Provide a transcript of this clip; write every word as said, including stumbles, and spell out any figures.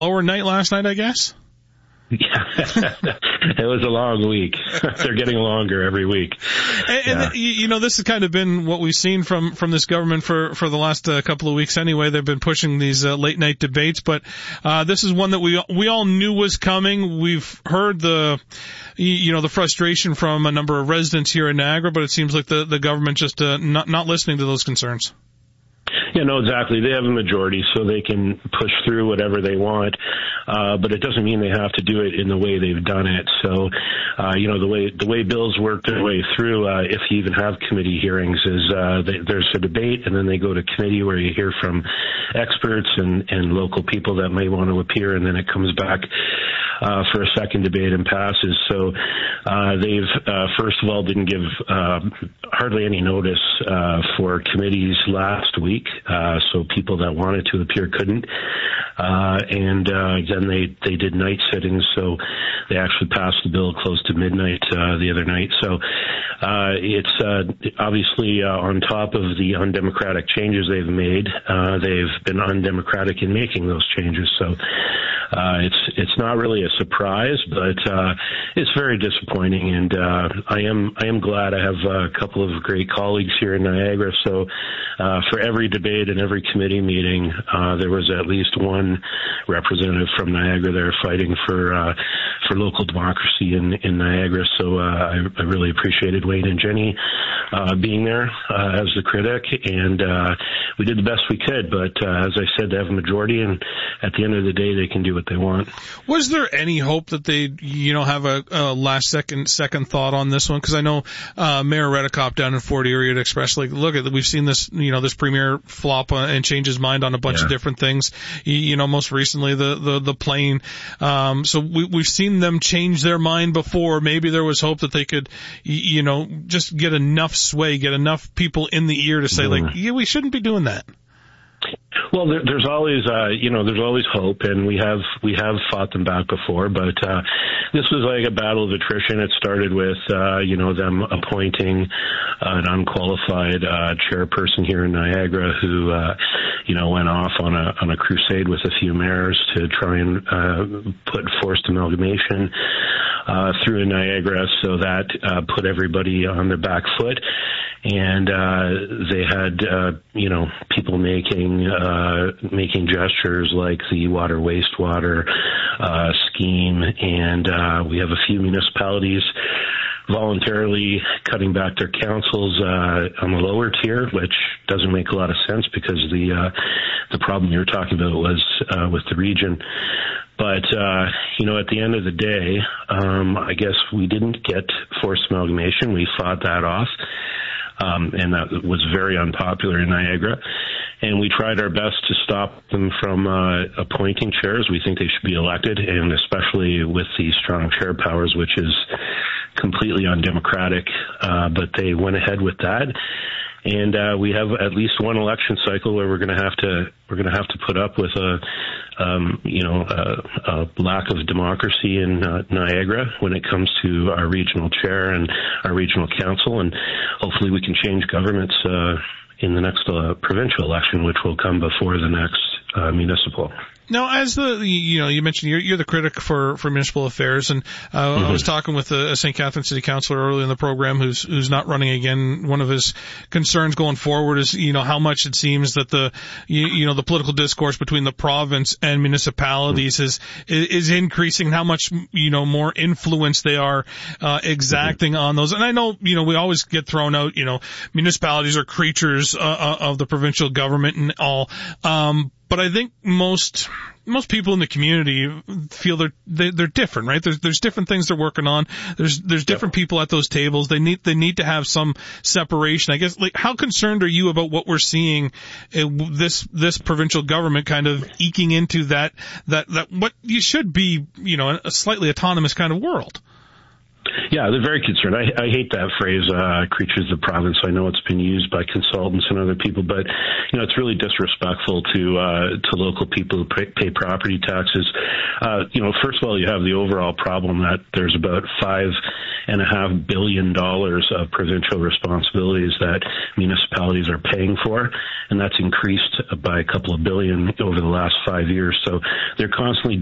lower night last night, I guess? Yeah, it was a long week. They're getting longer every week. And, yeah. and you know, this has kind of been what we've seen from, from this government for, for the last uh, couple of weeks anyway. They've been pushing these uh, late night debates, but uh, this is one that we we all knew was coming. We've heard the, you know, the frustration from a number of residents here in Niagara, but it seems like the, the government just uh, not, not listening to those concerns. Yeah, no, exactly. They have a majority, so they can push through whatever they want. Uh, but it doesn't mean they have to do it in the way they've done it. So, uh, you know, the way the way bills work their way through, uh, if you even have committee hearings, is uh, they, there's a debate, and then they go to committee where you hear from experts and, and local people that may want to appear, and then it comes back uh, for a second debate and passes. So uh, they've, uh, first of all, didn't give uh, hardly any notice uh, for committees last week. Uh, so people that wanted to appear couldn't. Uh, and, uh, then they, they did night sittings, so they actually passed the bill close to midnight, uh, the other night. So, uh, it's, uh, obviously, uh, on top of the undemocratic changes they've made, uh, they've been undemocratic in making those changes. So, uh, it's, it's not really a surprise, but, uh, it's very disappointing. And, uh, I am, I am glad I have a couple of great colleagues here in Niagara. So, uh, for every debate and every committee meeting, uh, there was at least one representative from Niagara there fighting for, uh, for local democracy in, in Niagara. So, uh, I, I really appreciated Wayne and Jenny, uh, being there, uh, as the critic. And, uh, we did the best we could. But, uh, as I said, they have a majority, and at the end of the day, they can do what they want. Was there any hope that they, you know, have a, a last second, second thought on this one? Because I know, uh, Mayor Redekop down in Fort Erie had expressed, like, look, we've seen this, you know, this premier flop and change his mind on a bunch yeah. of different things. You, you know, most recently the, the, the plane. Um, so we, we've seen them change their mind before. Maybe there was hope that they could, you know, just get enough sway, get enough people in the ear to say, mm. like, yeah, we shouldn't be doing that. Well, there, there's always, uh, you know, there's always hope, and we have, we have fought them back before, but, uh, this was like a battle of attrition. It started with, uh, you know, them appointing an unqualified, uh, chairperson here in Niagara who, uh, you know, went off on a, on a crusade with a few mayors to try and, uh, put forced amalgamation, uh, through in Niagara. So that, uh, put everybody on their back foot. And, uh, they had, uh, you know, people making, uh, making gestures like the water wastewater, uh, scheme. And, uh, we have a few municipalities voluntarily cutting back their councils, uh, on the lower tier, which doesn't make a lot of sense because the, uh, the problem you're talking about was, uh, with the region. But, uh, you know, at the end of the day, um, I guess we didn't get forced amalgamation. We fought that off. Um, and that was very unpopular in Niagara. And we tried our best to stop them from uh, appointing chairs. We think they should be elected, and especially with the strong chair powers, which is completely undemocratic. Uh, but they went ahead with that. And uh, we have at least one election cycle where we're going to have to we're going to have to put up with a um, you know a, a lack of democracy in uh, Niagara when it comes to our regional chair and our regional council, and hopefully we can change governments uh, in the next uh, provincial election, which will come before the next uh, municipal. Now, as the, you know, you mentioned you're, you're the critic for, for municipal affairs, and uh, mm-hmm. I was talking with a, a Saint Catharines City Councillor earlier in the program who's who's not running again. One of his concerns going forward is, you know, how much it seems that the, you, you know, the political discourse between the province and municipalities mm-hmm. is is increasing, how much, you know, more influence they are uh, exacting mm-hmm. on those. And I know, you know, we always get thrown out, you know, municipalities are creatures uh, of the provincial government and all. Um, But I think most most people in the community feel they're they, they're different, right? There's there's different things they're working on. There's there's different yep. people at those tables. They need they need to have some separation. I guess, like, how concerned are you about what we're seeing in this this provincial government kind of eking into that that that what you should be, you know, a slightly autonomous kind of world? Yeah, they're very concerned. I, I hate that phrase, uh, creatures of the province. I know it's been used by consultants and other people, but, you know, it's really disrespectful to, uh, to local people who pay, pay property taxes. Uh, you know, first of all, you have the overall problem that there's about five and a half billion dollars of provincial responsibilities that municipalities are paying for, and that's increased by a couple of billion over the last five years. So they're constantly